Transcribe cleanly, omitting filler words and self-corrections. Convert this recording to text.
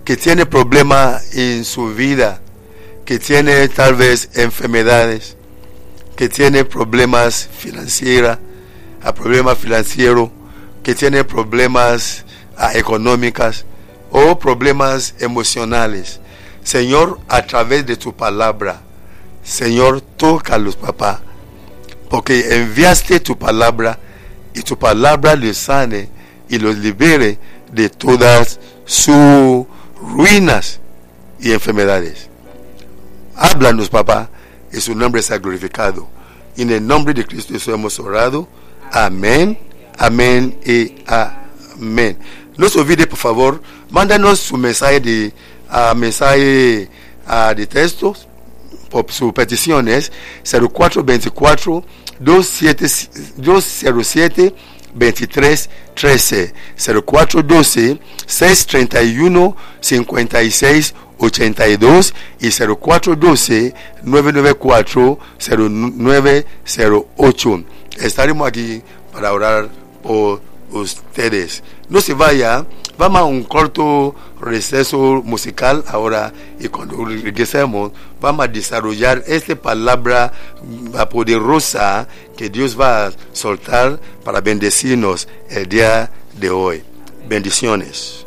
que tiene problemas en su vida, que tiene tal vez enfermedades, que tiene problemas financieros, que tiene problemas económicos o problemas emocionales. Señor, a través de tu palabra, Señor, tócalos, papá, porque enviaste tu palabra y tu palabra les sane y los libere de todas sus ruinas y enfermedades. Háblanos, papá, y su nombre sea glorificado. En el nombre de Cristo Jesús hemos orado. Amén, amén y amén. No se olvide, por favor, mándanos su mensaje de textos por sus peticiones 0424 207 2313 0412 631 56 82 y 0412 994 0908. Estaremos aquí para orar por ustedes. No se vaya, vamos a un corto receso musical ahora, y cuando regresemos vamos a desarrollar esta palabra poderosa que Dios va a soltar para bendecirnos el día de hoy. Bendiciones.